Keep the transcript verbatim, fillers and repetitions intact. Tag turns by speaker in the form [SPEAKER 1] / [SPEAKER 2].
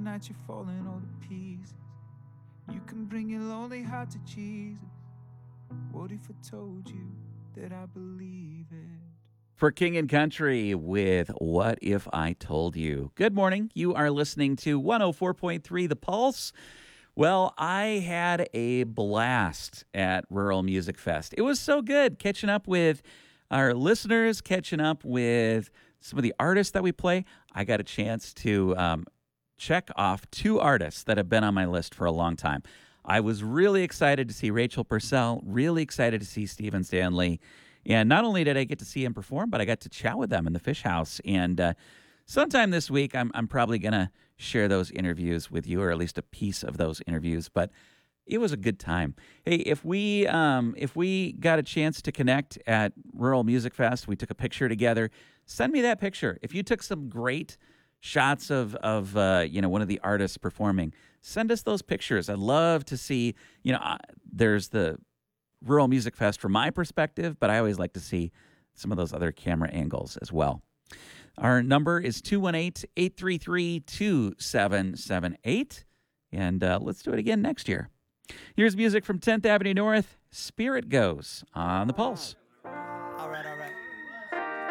[SPEAKER 1] night you're falling all to pieces. You can bring your lonely heart to Jesus. What if I told you that I believe it?
[SPEAKER 2] For King and Country with What If I Told You. Good morning. You are listening to one oh four point three The Pulse. Well, I had a blast at Rural Music Fest. It was so good catching up with our listeners, catching up with some of the artists that we play. I got a chance to um, check off two artists that have been on my list for a long time. I was really excited to see Rachel Purcell, really excited to see Stephen Stanley. And not only did I get to see him perform, but I got to chat with them in the Fish House. And uh, sometime this week, I'm, I'm probably going to share those interviews with you, or at least a piece of those interviews. But it was a good time. Hey, if we um, if we got a chance to connect at Rural Music Fest, we took a picture together. Send me that picture. If you took some great shots of of uh, you know one of the artists performing, send us those pictures. I'd love to see. You know, uh, there's the Rural Music Fest from my perspective, but I always like to see some of those other camera angles as well. Our number is two one eight, eight three three, two seven seven eight, and uh, let's do it again next year. Here's music from tenth Avenue North. Spirit Goes on the Pulse.